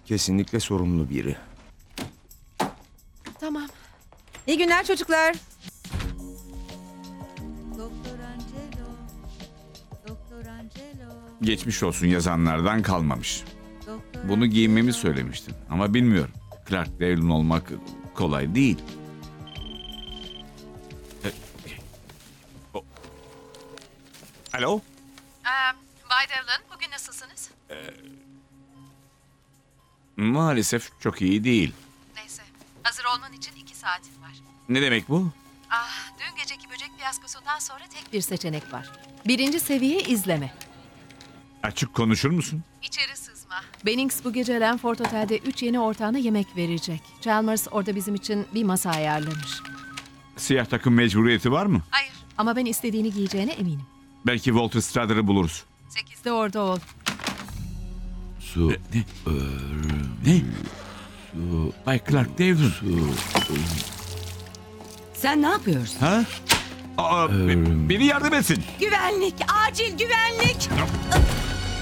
Kesinlikle sorumlu biri. Tamam. İyi günler çocuklar. Doktor Angelo. Doktor Angelo. Geçmiş olsun yazanlardan kalmamış. Doktor Bunu giyinmemi söylemiştin ama bilmiyorum. Clark Devlin olmak kolay değil. Alo? Bay Devlin, bugün nasılsınız? Maalesef çok iyi değil. Neyse, hazır olman için 2 saatin var. Ne demek bu? Dün geceki böcek fiyaskosundan sonra tek Bir seçenek var. Birinci seviye izleme. Açık konuşur musun? içeri sızma. Bennings bu gece Lanford Otel'de 3 yeni ortağına yemek verecek. Chalmers orada bizim için bir masa ayarlamış. Siyah takım mecburiyeti var mı? Hayır, Ama ben istediğini giyeceğine eminim. Belki Walter Strader'ı buluruz. 8'de De orada ol. Su. Ne? Bay Clark Devlin. Sen ne yapıyorsun? Ha? Biri yardım etsin. Güvenlik! Acil güvenlik!